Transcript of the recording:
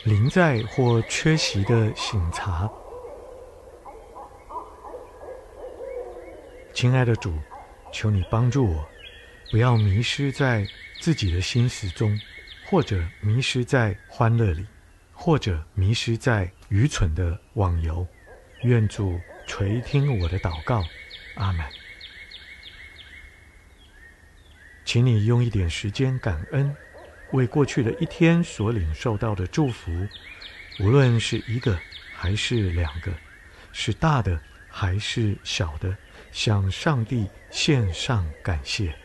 临在或缺席的省察。亲爱的主，求你帮助我，不要迷失在自己的心思中，或者迷失在欢乐里，或者迷失在愚蠢的网游。愿主垂听我的祷告，阿们。请你用一点时间感恩，为过去的一天所领受到的祝福，无论是一个还是两个，是大的还是小的，向上帝献上感谢。